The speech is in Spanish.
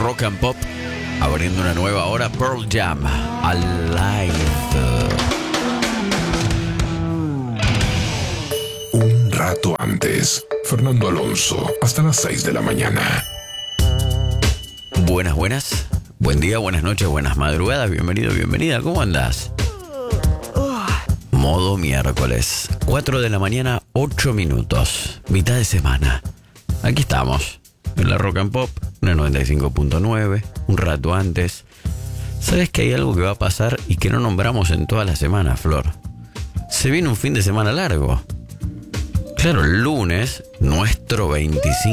Rock and Pop, abriendo una nueva hora, Pearl Jam, Alive. Un rato antes, Fernando Alonso, hasta las 6 de la mañana. Buenas, buen día, buenas noches, buenas madrugadas, bienvenido, bienvenida, ¿cómo andás? Modo miércoles, 4 de la mañana, 8 minutos, mitad de semana. Aquí estamos, en la Rock and Pop, en el 95.9, un rato antes. ¿Sabes que hay algo que va a pasar y que no nombramos en toda la semana, Flor? Se viene un fin de semana largo. Claro, el lunes, nuestro 25